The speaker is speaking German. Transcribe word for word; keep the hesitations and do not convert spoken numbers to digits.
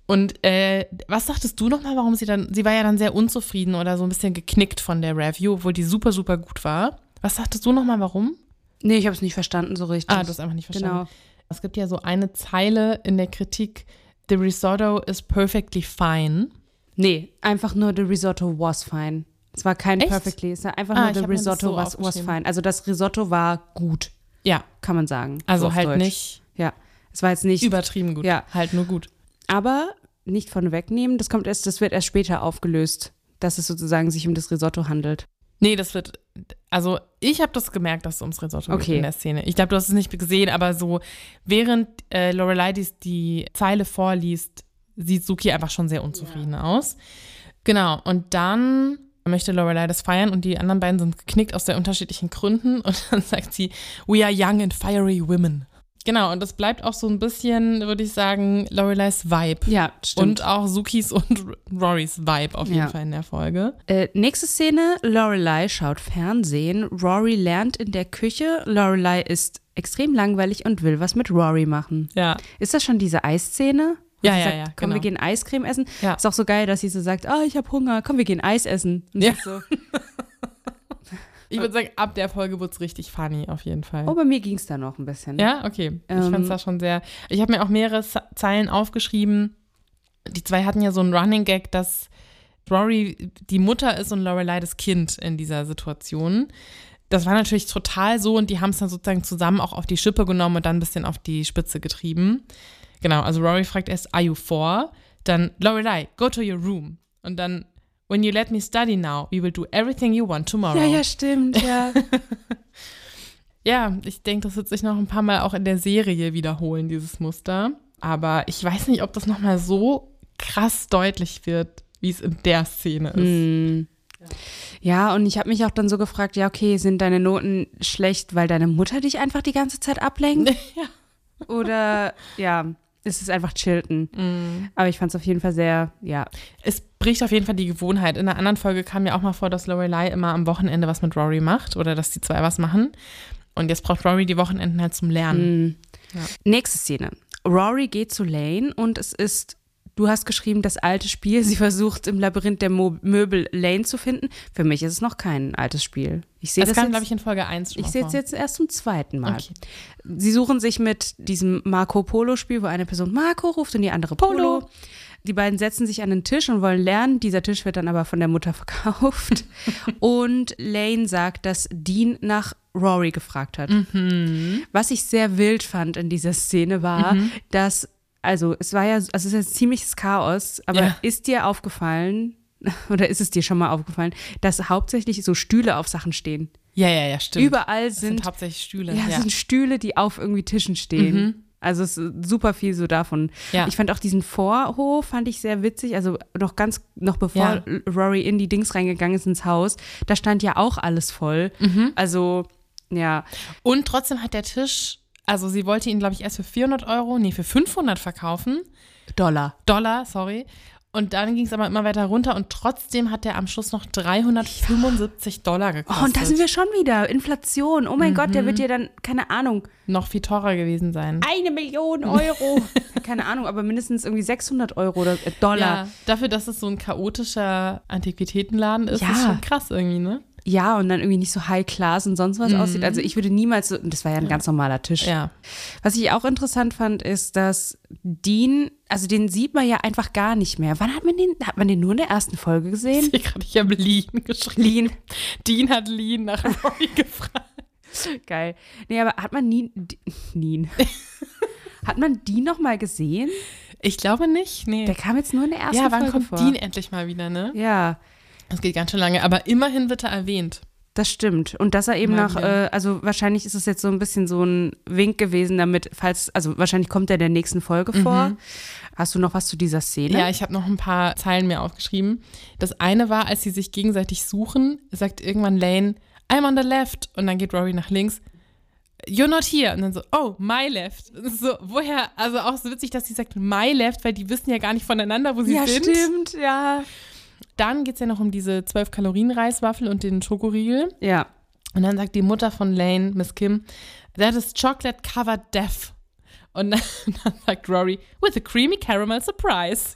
Und äh, was sagtest du nochmal, warum sie dann, sie war ja dann sehr unzufrieden oder so ein bisschen geknickt von der Review, obwohl die super, super gut war. Was sagtest du nochmal, warum? Nee, ich habe es nicht verstanden so richtig. Ah, du hast einfach nicht verstanden. Genau. Es gibt ja so eine Zeile in der Kritik, the risotto is perfectly fine. Nee, einfach nur the risotto was fine. Es war kein Echt? perfectly, es war einfach Ah, nur ich the hab mir das risotto so was, was aufgeschrieben. fine. Also das Risotto war gut, Ja, kann man sagen. also so auf halt Deutsch. nicht Ja, es war jetzt nicht übertrieben gut, Ja. halt nur gut. Aber nicht von wegnehmen, das kommt erst, das wird erst später aufgelöst, dass es sozusagen sich um das Risotto handelt. Nee, das wird, also ich habe das gemerkt, dass es ums Risotto geht Okay. in der Szene. Ich glaube, du hast es nicht gesehen, aber so während äh, Lorelei die, die Zeile vorliest, sieht Suki einfach schon sehr unzufrieden ja. aus. Genau, und dann möchte Lorelei das feiern und die anderen beiden sind geknickt aus sehr unterschiedlichen Gründen und dann sagt sie, we are young and fiery women. Genau, und das bleibt auch so ein bisschen, würde ich sagen, Lorelei's Vibe. Ja, stimmt. Und auch Sukis und Rorys Vibe auf jeden Ja. Fall in der Folge. Äh, nächste Szene, Lorelei schaut Fernsehen, Rory lernt in der Küche, Lorelei ist extrem langweilig und will was mit Rory machen. Ja. Ist das schon diese Eisszene? Wo Ja, sie ja, sagt, ja, komm, genau. wir gehen Eiscreme essen. Ja. Ist auch so geil, dass sie so sagt, ah, ich habe Hunger, komm, wir gehen Eis essen. Und Ja. sie so, Ich würde sagen, ab der Folge wurde es richtig funny, auf jeden Fall. oh, bei mir ging es da noch ein bisschen. Ja, okay. Ich Ähm, fand es da schon sehr. Ich habe mir auch mehrere Z- Zeilen aufgeschrieben. Die zwei hatten ja so einen Running Gag, dass Rory die Mutter ist und Lorelei das Kind in dieser Situation. Das war natürlich total so und die haben es dann sozusagen zusammen auch auf die Schippe genommen und dann ein bisschen auf die Spitze getrieben. Genau, also Rory fragt erst, are you four? Dann, Lorelei, go to your room. Und dann, when you let me study now, we will do everything you want tomorrow. Ja, ja, stimmt, ja. Ja, ich denke, das wird sich noch ein paar Mal auch in der Serie wiederholen, dieses Muster. Aber ich weiß nicht, ob das nochmal so krass deutlich wird, wie es in der Szene ist. Hm. Ja, und ich habe mich auch dann so gefragt, ja, okay, sind deine Noten schlecht, weil deine Mutter dich einfach die ganze Zeit ablenkt? Ja. Oder, ja, ist es einfach Chilton? Mm. Aber ich fand es auf jeden Fall sehr, ja. Es bricht auf jeden Fall die Gewohnheit. In einer anderen Folge kam ja auch mal vor, dass Lorelei immer am Wochenende was mit Rory macht oder dass die zwei was machen. Und jetzt braucht Rory die Wochenenden halt zum Lernen. Mm. Ja. Nächste Szene. Rory geht zu Lane und es ist, du hast geschrieben, das alte Spiel. Sie versucht im Labyrinth der Mo- Möbel Lane zu finden. Für mich ist es noch kein altes Spiel. Ich sehe Das, das, kam, jetzt, glaube ich, in Folge eins schon ich mal sehe vor. es jetzt erst zum zweiten Mal. Okay. Sie suchen sich mit diesem Marco Polo-Spiel, wo eine Person Marco ruft und die andere Polo. Polo. Die beiden setzen sich an den Tisch und wollen lernen. Dieser Tisch wird dann aber von der Mutter verkauft. Und Lane sagt, dass Dean nach Rory gefragt hat. Mhm. Was ich sehr wild fand in dieser Szene war, Mhm. dass, also es war ja, also es ist ja ziemliches Chaos, aber Ja. ist dir aufgefallen, oder ist es dir schon mal aufgefallen, dass hauptsächlich so Stühle auf Sachen stehen? Ja, ja, ja, stimmt. Überall das sind sind, hauptsächlich Stühle. ja, Ja, sind Stühle, die auf irgendwie Tischen stehen. Mhm. Also es ist super viel so davon. Ja. Ich fand auch diesen Vorhof, fand ich sehr witzig, also noch ganz, noch bevor Ja. Rory in die Dings reingegangen ist ins Haus, da stand ja auch alles voll. Mhm. Also, ja. Und trotzdem hat der Tisch, also sie wollte ihn, glaube ich, erst für vierhundert Euro, nee, für fünfhundert verkaufen. Dollar. Dollar, sorry. Und dann ging es aber immer weiter runter und trotzdem hat der am Schluss noch dreihundertfünfundsiebzig Dollar gekostet. Oh, und da sind wir schon wieder. Inflation. Oh mein Gott, der wird ja dann, keine Ahnung, noch viel teurer gewesen sein. eine Million Euro. keine Ahnung, aber mindestens irgendwie sechshundert Euro oder äh, Dollar. Ja, dafür, dass es so ein chaotischer Antiquitätenladen ist, Ja. ist schon krass irgendwie, ne? Ja, und dann irgendwie nicht so High Class und sonst was aussieht. Also ich würde niemals so, das war ja ein ganz normaler Tisch. Ja. Was ich auch interessant fand, ist, dass Dean, also den sieht man ja einfach gar nicht mehr. Wann hat man den, hat man den nur in der ersten Folge gesehen? Ich gerade, ich habe Lean geschrieben. Lean. Dean hat Lean nach Rory gefragt. Geil. Nee, aber hat man nie, Dean, hat man Dean noch mal gesehen? Ich glaube nicht, nee. Der kam jetzt nur in der ersten Ja, wann Folge kommt vor. Dean endlich mal wieder, ne? Ja. Das geht ganz schön lange, aber immerhin wird er erwähnt. Das stimmt. Und dass er eben Mal nach, wieder. äh, also wahrscheinlich ist es jetzt so ein bisschen so ein Wink gewesen, damit, falls, also wahrscheinlich kommt er der nächsten Folge vor. Hast du noch was zu dieser Szene? Ja, ich habe noch ein paar Zeilen mehr aufgeschrieben. Das eine war, als sie sich gegenseitig suchen, sagt irgendwann Lane, I'm on the left. Und dann geht Rory nach links. You're not here. Und dann so, oh, my left. Und so, woher, also auch so witzig, dass sie sagt, my left, weil die wissen ja gar nicht voneinander, wo sie ja, sind. stimmt, ja. Dann geht es ja noch um diese zwölf Kalorien Reiswaffel und den Schokoriegel. Ja. Und dann sagt die Mutter von Lane, Miss Kim, that is chocolate covered death. Und dann, dann sagt Rory, with a creamy caramel surprise.